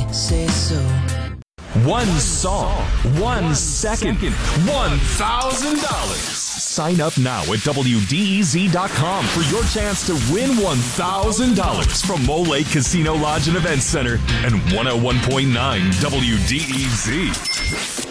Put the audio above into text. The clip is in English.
say so. One song, 1 second, $1,000. Sign up now at WDEZ.com for your chance to win $1,000 from Mole Lake Casino Lodge and Event Center and 101.9 WDEZ.